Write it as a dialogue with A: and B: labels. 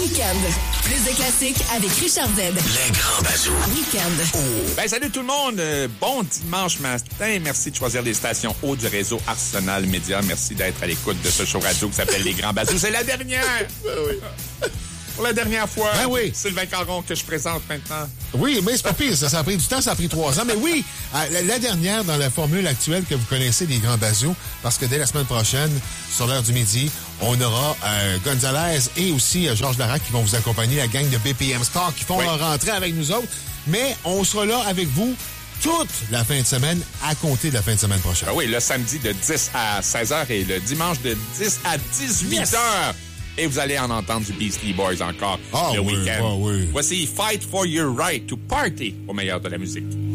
A: Week-end. Plus de classiques avec Richard Z.
B: Les grands bazous.
A: Week-end.
C: Ben, salut tout le monde. Bon dimanche matin. Merci de choisir les stations hautes du réseau Arsenal Média. Merci d'être à l'écoute de ce show radio qui s'appelle Les grands bazous. C'est la dernière.
D: Oui.
C: Pour la dernière fois.
D: Ben oui.
C: Sylvain Caron que je présente maintenant.
D: Oui, mais c'est pas pire. Ça a pris du temps, ça a pris 3 ans. Mais oui, la dernière dans la formule actuelle que vous connaissez des grands bazous, parce que dès la semaine prochaine, sur l'heure du midi, on aura Gonzalez et aussi Georges Larac qui vont vous accompagner, la gang de BPM Star qui font leur rentrée avec nous autres. Mais on sera là avec vous toute la fin de semaine à compter de la fin de semaine prochaine.
C: Ben oui, le samedi de 10 à 16h et le dimanche de 10 à 18h.
D: Yes.
C: Et vous allez en entendre du Beastie Boys encore
D: Ah
C: le
D: oui,
C: week-end.
D: ah oui.
C: Voici Fight for Your Right to Party au meilleur de la musique.